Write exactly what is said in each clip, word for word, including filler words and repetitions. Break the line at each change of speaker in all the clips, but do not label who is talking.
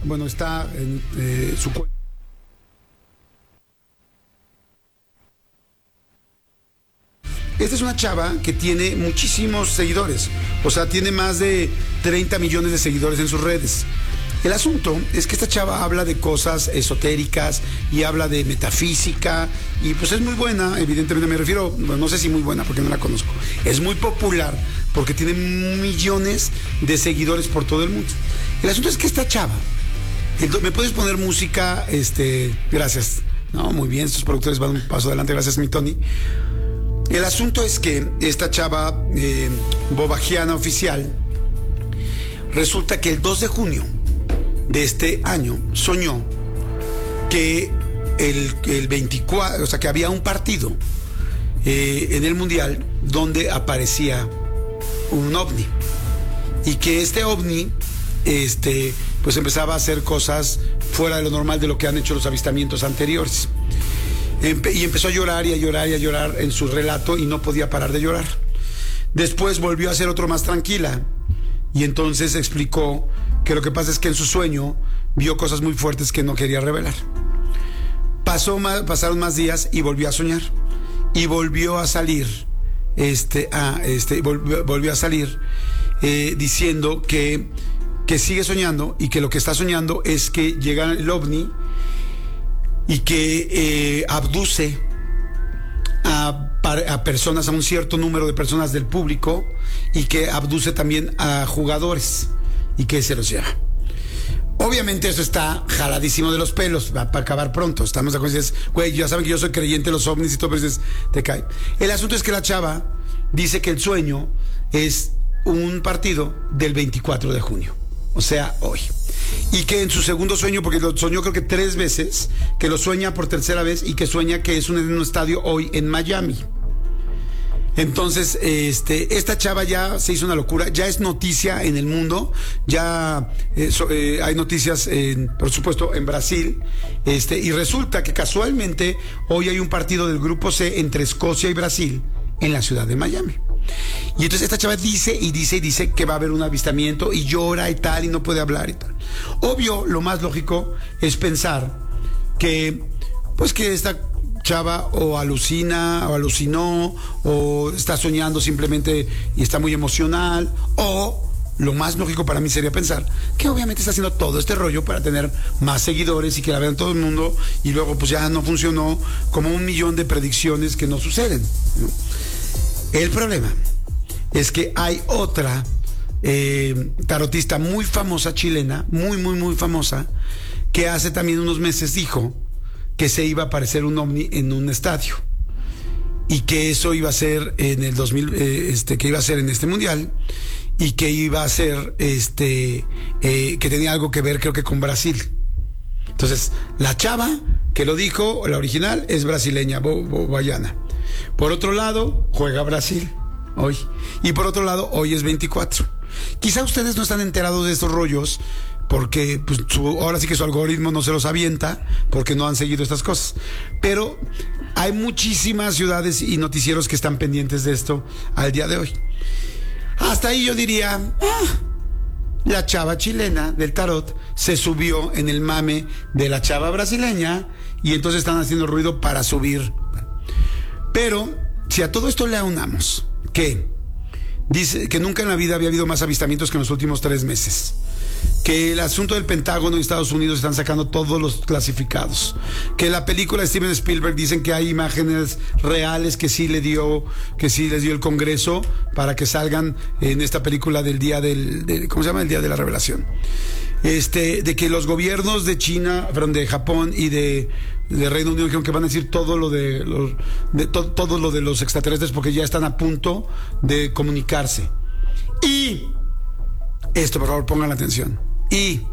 bueno, está en eh, su cuenta. Esta es una chava que tiene muchísimos seguidores, o sea, tiene más de treinta millones de seguidores en sus redes. El asunto es que esta chava habla de cosas esotéricas y habla de metafísica y pues es muy buena, evidentemente me refiero, bueno, no sé si muy buena porque no la conozco, es muy popular porque tiene millones de seguidores por todo el mundo. El asunto es que esta chava, ¿me puedes poner música? Este, gracias. No, muy bien, estos productores van un paso adelante, gracias mi Tony. El asunto es que esta chava eh, bobajiana oficial, resulta que el dos de junio de este año soñó que el, el veinticuatro, o sea, que había un partido eh, en el Mundial donde aparecía un ovni y que este ovni este, pues empezaba a hacer cosas fuera de lo normal de lo que han hecho los avistamientos anteriores. Empe- y empezó a llorar y a llorar y a llorar en su relato y no podía parar de llorar. Después volvió a hacer otro más tranquila y entonces explicó que lo que pasa es que en su sueño vio cosas muy fuertes que no quería revelar. Pasó más, pasaron más días y volvió a soñar y volvió a salir este, a, este, volvió, volvió a salir eh, diciendo que, que sigue soñando y que lo que está soñando es que llega el ovni y que eh, abduce a, a personas, a un cierto número de personas del público y que abduce también a jugadores y que se los lleva. Obviamente eso está jaladísimo de los pelos, va para acabar pronto, estamos de acuerdo, dices, güey, ya saben que yo soy creyente de los ovnis y todo, pero dices, te cae. El asunto es que la chava dice que el sueño es un partido del veinticuatro de junio, o sea, hoy. Y que en su segundo sueño, porque lo soñó creo que tres veces, que lo sueña por tercera vez y que sueña que es un, en un estadio hoy en Miami. Entonces, este, esta chava ya se hizo una locura, ya es noticia en el mundo, ya eh, so, eh, hay noticias, en, por supuesto, en Brasil, este, y resulta que casualmente hoy hay un partido del Grupo C entre Escocia y Brasil en la ciudad de Miami. Y entonces esta chava dice y dice y dice que va a haber un avistamiento y llora y tal y no puede hablar y tal. Obvio, lo más lógico es pensar que, pues que esta chava o alucina o alucinó o está soñando simplemente y está muy emocional, o lo más lógico para mí sería pensar que obviamente está haciendo todo este rollo para tener más seguidores y que la vean todo el mundo y luego pues ya no funcionó, como un millón de predicciones que no suceden, ¿no? El problema es que hay otra eh, tarotista muy famosa chilena, muy muy muy famosa, que hace también unos meses dijo que se iba a aparecer un ovni en un estadio y que eso iba a ser en el dos mil, eh, este, que iba a ser en este mundial y que iba a ser, este, eh, que tenía algo que ver, creo que con Brasil. Entonces, la chava que lo dijo, la original, es brasileña, bo, bo, baiana. Por otro lado, juega Brasil hoy. Y por otro lado, hoy es veinticuatro. Quizá ustedes no están enterados de estos rollos porque pues, su, ahora sí que su algoritmo no se los avienta porque no han seguido estas cosas. Pero hay muchísimas ciudades y noticieros que están pendientes de esto al día de hoy. Hasta ahí yo diría, ah, la chava chilena del tarot se subió en el mame de la chava brasileña y entonces están haciendo ruido para subir. Pero si a todo esto le aunamos que dice que nunca en la vida había habido más avistamientos que en los últimos tres meses, que el asunto del Pentágono y Estados Unidos están sacando todos los clasificados, que la película de Steven Spielberg dicen que hay imágenes reales que sí le dio, que sí les dio el Congreso para que salgan en esta película del día del, del ¿cómo se llama? El día de la revelación. Este, de que los gobiernos de China, perdón, de Japón y de, de Reino Unido dijeron que van a decir todo lo de, los, de to, todo lo de los extraterrestres porque ya están a punto de comunicarse. Y esto, por favor, pongan la atención. Y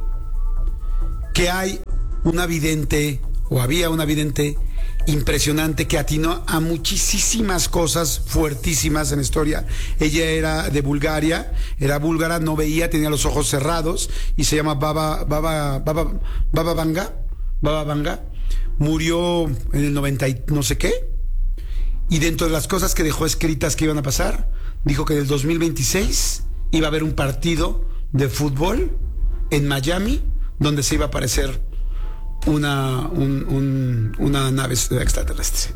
que hay una vidente, o había una vidente impresionante que atinó a muchísimas cosas fuertísimas en la historia. Ella era de Bulgaria, era búlgara, no veía, tenía los ojos cerrados y se llama Baba Baba Baba Baba Vanga, Baba Vanga. Murió en el noventa y no sé qué. Y dentro de las cosas que dejó escritas que iban a pasar, dijo que en el dos mil veintiséis iba a haber un partido de fútbol en Miami donde se iba a aparecer una, un, un, una nave extraterrestre.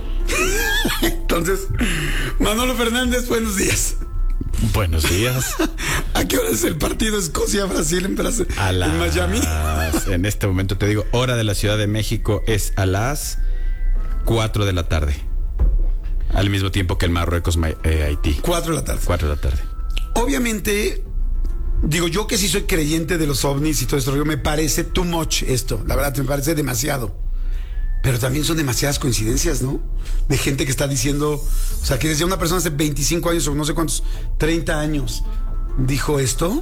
Entonces, Manolo Fernández, buenos días.
Buenos días.
¿A qué hora es el partido Escocia-Brasil en, Brasil,
a las,
en Miami?
En este momento te digo, hora de la Ciudad de México es a las cuatro de la tarde. Al mismo tiempo que el Marruecos eh, Haití.
cuatro de la tarde.
cuatro de la tarde.
Obviamente, digo, yo que sí soy creyente de los ovnis y todo esto, me parece too much esto. La verdad, me parece demasiado. Pero también son demasiadas coincidencias, ¿no? De gente que está diciendo, o sea, que desde una persona hace veinticinco años o no sé cuántos, treinta años, dijo esto.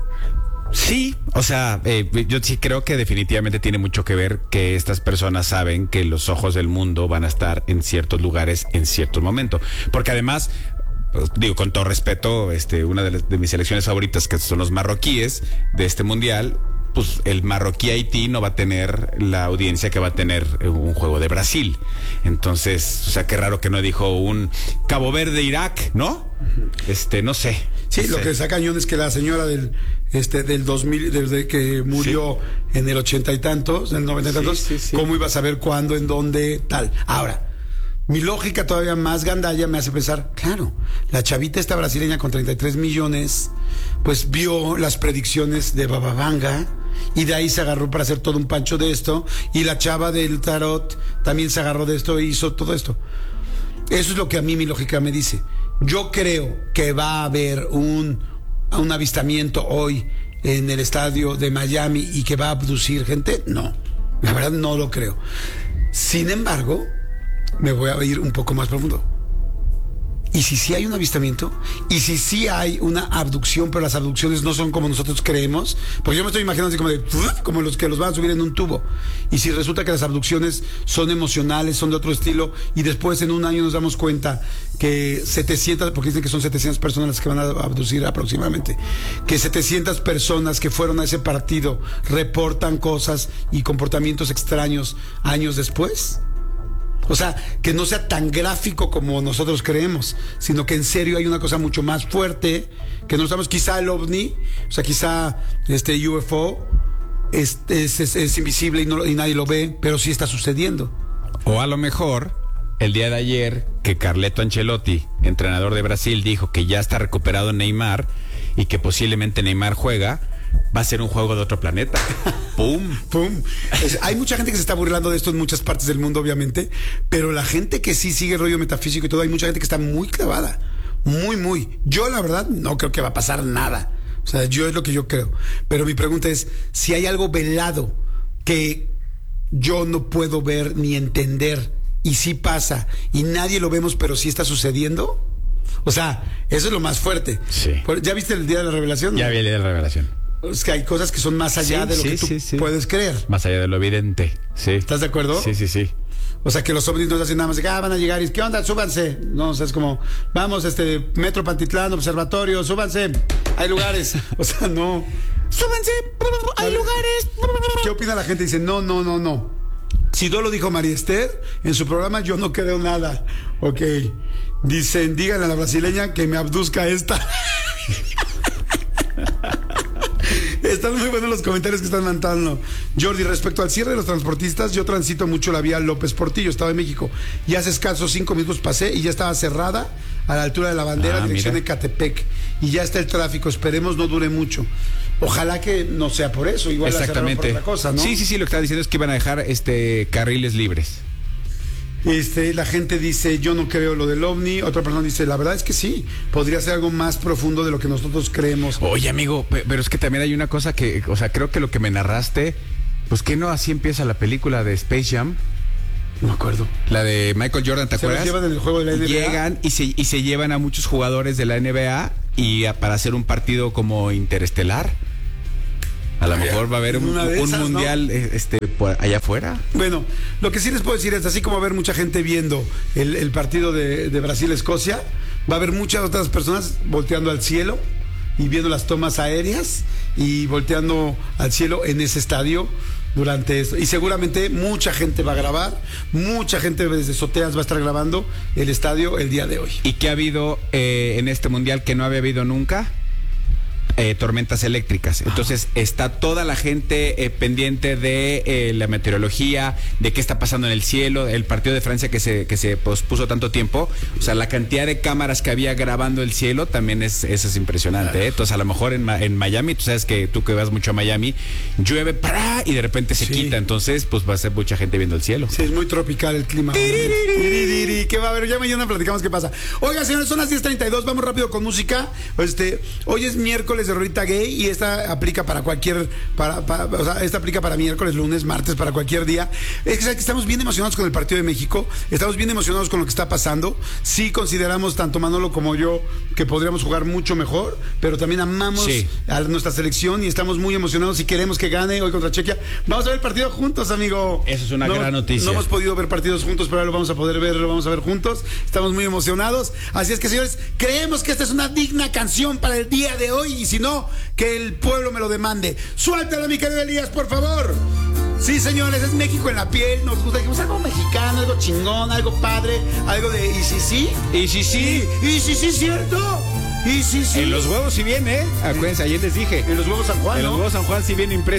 Sí, o sea, eh, yo sí creo que definitivamente tiene mucho que ver que estas personas saben que los ojos del mundo van a estar en ciertos lugares en cierto momento. Porque además, pues, digo, con todo respeto, este, una de, las, de mis selecciones favoritas, que son los marroquíes de este mundial, pues el Marroquí-Haití no va a tener la audiencia que va a tener un juego de Brasil. Entonces, o sea, qué raro que no dijo un Cabo Verde-Irak, ¿no? Este, no sé.
Sí,
no
lo
sé.
que está cañón es que la señora del este del dos mil, desde que murió sí. en el ochenta y tantos, en el noventa y tantos, sí, sí, sí. ¿Cómo iba a saber cuándo, en dónde, tal? Ahora, mi lógica todavía más gandalla me hace pensar, claro, la chavita esta brasileña con treinta y tres millones, pues vio las predicciones de Bababanga y de ahí se agarró para hacer todo un pancho de esto, y la chava del tarot también se agarró de esto e hizo todo esto. Eso es lo que a mí mi lógica me dice. Yo creo que va a haber un, un avistamiento hoy en el estadio de Miami y que va a abducir gente. No, la verdad no lo creo. Sin embargo, me voy a ir un poco más profundo. ¿Y si sí hay un avistamiento? ¿Y si sí hay una abducción, pero las abducciones no son como nosotros creemos? Porque yo me estoy imaginando así como de, como los que los van a subir en un tubo. Y si resulta que las abducciones son emocionales, son de otro estilo, y después en un año nos damos cuenta que setecientas, porque dicen que son setecientas personas las que van a abducir aproximadamente, que setecientas personas que fueron a ese partido reportan cosas y comportamientos extraños años después. O sea, que no sea tan gráfico como nosotros creemos, sino que en serio hay una cosa mucho más fuerte, que no sabemos, quizá el ovni, o sea, quizá este U F O es, es, es, es invisible y, no, y nadie lo ve, pero sí está sucediendo.
O a lo mejor, el día de ayer, que Carleto Ancelotti, entrenador de Brasil, dijo que ya está recuperado Neymar y que posiblemente Neymar juega, va a ser un juego de otro planeta. ¡Pum!
¡Pum! Es, hay mucha gente que se está burlando de esto en muchas partes del mundo, obviamente, pero la gente que sí sigue el rollo metafísico y todo, hay mucha gente que está muy clavada. Muy, muy. Yo, la verdad, no creo que va a pasar nada. O sea, yo es lo que yo creo. Pero mi pregunta es, si hay algo velado que yo no puedo ver ni entender, y sí pasa, y nadie lo vemos, pero sí está sucediendo. O sea, eso es lo más fuerte.
Sí.
¿Ya viste el Día de la Revelación?
Ya vi el Día de la Revelación.
Es que hay cosas que son más allá
sí,
de lo
sí,
que tú
sí, sí.
puedes creer.
Más allá de lo evidente, sí.
¿Estás de acuerdo?
Sí, sí, sí.
O sea, que los ovnis no hacen nada más de que ah, van a llegar y ¿qué onda? Súbanse. No, o sea, es como, vamos, este, Metro Pantitlán, observatorio, súbanse. Hay lugares. O sea, no.
Súbanse, hay lugares.
¿Qué opina la gente? Dice, no, no, no, no. Si no lo dijo María Esther en su programa, yo no creo nada. Ok. Dicen, díganle a la brasileña que me abduzca esta. Están muy buenos los comentarios que están mandando. Jordi, respecto al cierre de los transportistas, yo transito mucho la vía López Portillo, Estado de México. Y hace escasos cinco minutos pasé y ya estaba cerrada a la altura de la bandera,
ah,
dirección
mira.
de Catepec. Y ya está el tráfico, esperemos no dure mucho. Ojalá que no sea por eso, igual la cerraron por otra cosa, ¿no?
Sí, sí, sí, lo que está diciendo es que iban a dejar este carriles libres.
Este, la gente dice, yo no creo lo del ovni. Otra persona dice, la verdad es que sí, podría ser algo más profundo de lo que nosotros creemos.
Oye, amigo, pero es que también hay una cosa que, o sea, creo que lo que me narraste, pues que no así empieza la película de Space Jam.
No me acuerdo.
La de Michael Jordan, ¿te
¿Se
acuerdas?
los llevan en el juego de la N B A?
Llegan y se, y se llevan a muchos jugadores de la N B A y a, para hacer un partido como interestelar. A lo mejor va a haber un,
esas,
un mundial, ¿no? este, por allá afuera.
Bueno, lo que sí les puedo decir es, así como va a haber mucha gente viendo el, el partido de, de Brasil-Escocia, va a haber muchas otras personas volteando al cielo y viendo las tomas aéreas y volteando al cielo en ese estadio durante esto. Y seguramente mucha gente va a grabar, mucha gente desde azoteas va a estar grabando el estadio el día de hoy.
¿Y qué ha habido eh, en este mundial que no había habido nunca? eh, tormentas eléctricas. Entonces está toda la gente eh, pendiente de eh, la meteorología, de qué está pasando en el cielo, el partido de Francia que se, que se pospuso tanto tiempo. O sea, la cantidad de cámaras que había grabando el cielo también es, eso es impresionante. ¿eh? Entonces, a lo mejor en, en Miami, tú sabes que tú que vas mucho a Miami, llueve para y de repente se sí. quita. Entonces, pues va a ser mucha gente viendo el cielo.
Sí, es muy tropical el clima. ¿Qué va a haber? Ya mañana platicamos qué pasa. Oiga, señores, son las diez treinta y dos, vamos rápido con música. Este, hoy es miércoles de Rolita Gay y esta aplica para cualquier, para, para, o sea, esta aplica para miércoles, lunes, martes, para cualquier día. Es que estamos bien emocionados con el partido de México, estamos bien emocionados con lo que está pasando. Sí consideramos, tanto Manolo como yo, que podríamos jugar mucho mejor, pero también amamos sí. a nuestra selección y estamos muy emocionados y queremos que gane hoy contra Chequia. Vamos a ver el partido juntos, amigo.
Eso es una
no,
gran noticia.
No hemos podido ver partidos juntos, pero ahora lo vamos a poder ver, lo vamos a ver juntos. Estamos muy emocionados. Así es que, señores, creemos que esta es una digna canción para el día de hoy y si no, que el pueblo me lo demande. Suéltala, mi querido Elías, por favor. Sí, señores, es México en la piel. Nos gusta, dijimos algo mexicano, algo chingón, algo padre, algo de y sí, sí.
Y sí, sí.
Y sí, sí, cierto. Y sí, sí.
En los huevos sí viene, ¿eh? Acuérdense, ayer les dije.
En los huevos San Juan,
En
¿no?
los huevos San Juan sí viene impreso.